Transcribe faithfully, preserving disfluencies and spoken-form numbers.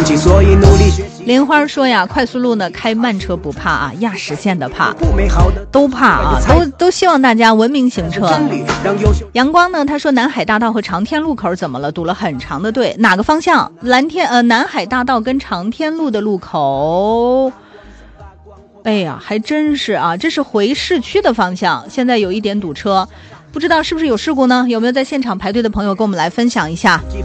放弃，所以努力学习。 莲花说呀，快速路呢开慢车不怕啊，压实线的怕， 不美好的都怕啊，都都希望大家文明行车。 真理让优秀。 阳光呢，他说南海大道和长天路口怎么了？堵了很长的队，哪个方向？蓝天呃，南海大道跟长天路的路口。哎呀，还真是啊，这是回市区的方向，现在有一点堵车，不知道是不是有事故呢？有没有在现场排队的朋友跟我们来分享一下？